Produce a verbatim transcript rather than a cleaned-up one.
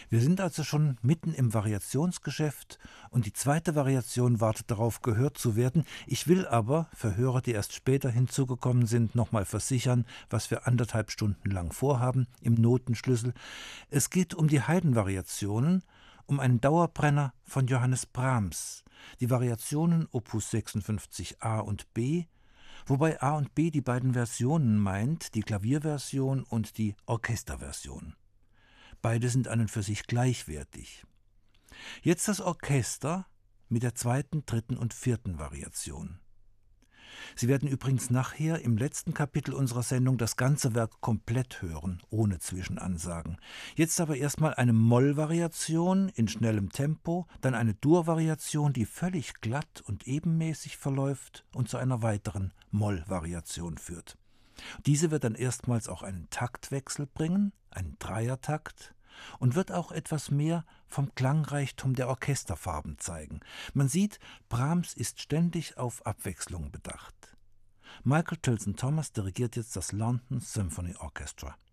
Wir sind also schon mitten im Variationsgeschäft und die zweite Variation wartet darauf, gehört zu werden. Ich will aber für Hörer, die erst später hinzugekommen sind, nochmal versichern, was wir anderthalb Stunden lang vorhaben im Notenschlüssel. Es geht um die Haydn-Variationen, um einen Dauerbrenner von Johannes Brahms, die Variationen Opus sechsundfünfzig a und b, wobei A und B die beiden Versionen meint, die Klavierversion und die Orchesterversion. Beide sind an und für sich gleichwertig. Jetzt das Orchester mit der zweiten, dritten und vierten Variation. Sie werden übrigens nachher im letzten Kapitel unserer Sendung das ganze Werk komplett hören, ohne Zwischenansagen. Jetzt aber erstmal eine Moll-Variation in schnellem Tempo, dann eine Dur-Variation, die völlig glatt und ebenmäßig verläuft und zu einer weiteren Moll-Variation führt. Diese wird dann erstmals auch einen Taktwechsel bringen, einen Dreiertakt, und wird auch etwas mehr vom Klangreichtum der Orchesterfarben zeigen. Man sieht, Brahms ist ständig auf Abwechslung bedacht. Michael Tilson Thomas dirigiert jetzt das London Symphony Orchestra.